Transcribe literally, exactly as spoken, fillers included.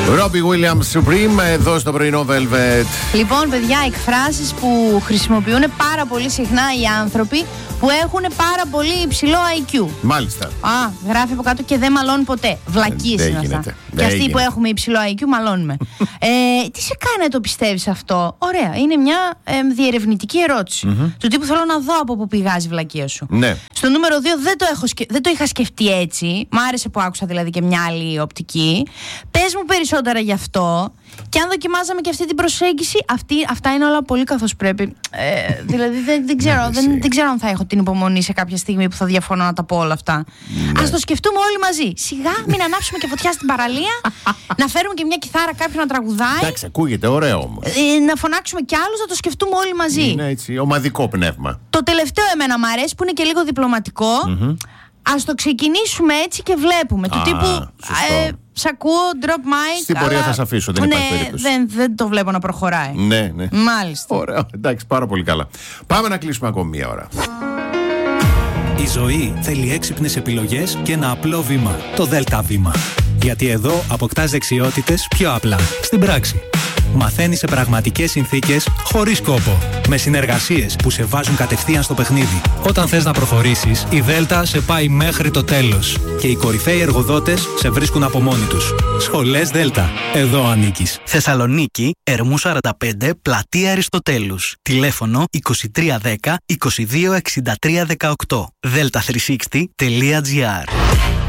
Robbie Williams Supreme, εδώ στο πρωινό Velvet. Λοιπόν, παιδιά, εκφράσεις που χρησιμοποιούν πάρα πολύ συχνά οι άνθρωποι που έχουν πάρα πολύ υψηλό άι κιου. Μάλιστα. Α, γράφει από κάτω και δεν μαλώνουν ποτέ. Βλακίες είναι αυτά. Και αυτοί που έχουμε υψηλό άι κιου μαλώνουμε. ε, τι σε κάνει να το πιστεύεις αυτό? Ωραία, είναι μια ε, διερευνητική ερώτηση. Mm-hmm. Του τύπου θέλω να δω από πού πηγάζει η βλακεία σου. Ναι. Στο νούμερο δύο δεν το, έχω, δεν το είχα σκεφτεί έτσι. Μ' άρεσε που άκουσα δηλαδή και μια άλλη οπτική. Πες μου περισσότερα γι' αυτό. Και αν δοκιμάζαμε και αυτή την προσέγγιση, αυτή, αυτά είναι όλα πολύ καθώς πρέπει. Ε, δηλαδή δεν, δεν, ξέρω, δεν, δεν ξέρω αν θα έχω την υπομονή σε κάποια στιγμή που θα διαφωνώ να τα πω όλα αυτά. Ναι. Ας το σκεφτούμε όλοι μαζί. Σιγά, μην ανάψουμε και φωτιά στην παραλία. Να φέρουμε και μια κιθάρα κάποιον να τραγουδάει. Εντάξει, ακούγεται ωραίο όμως. Ε, να φωνάξουμε κι άλλους, να το σκεφτούμε όλοι μαζί. Είναι έτσι, ομαδικό πνεύμα. Το τελευταίο εμένα μου αρέσει που είναι και λίγο διπλωματικό. Mm-hmm. Ας το ξεκινήσουμε έτσι και βλέπουμε. Του τύπου. Ε, σ' ακούω, drop mic. Στην πορεία θα σε αφήσω, δεν ναι, υπάρχει περίπτωση. Δεν, δεν το βλέπω να προχωράει. Ναι, ναι. Μάλιστα. Ωραία, εντάξει, πάρα πολύ καλά. Πάμε να κλείσουμε ακόμη μία ώρα. Η ζωή θέλει έξυπνες επιλογές και ένα απλό βήμα. Το Δέλτα βήμα. Γιατί εδώ αποκτάς δεξιότητες πιο απλά. Στην πράξη. Μαθαίνεις σε πραγματικές συνθήκες, χωρίς κόπο. Με συνεργασίες που σε βάζουν κατευθείαν στο παιχνίδι. Όταν θες να προχωρήσεις, η Δέλτα σε πάει μέχρι το τέλος. Και οι κορυφαίοι εργοδότες σε βρίσκουν από μόνοι τους. Σχολές Δέλτα. Εδώ ανήκεις. Θεσσαλονίκη, Ερμού σαράντα πέντε, Πλατεία Αριστοτέλους. Τηλέφωνο είκοσι τρία δέκα είκοσι δύο εξήντα τρία δεκαοκτώ. δέλτα τριακόσια εξήντα τελεία τζι άρ.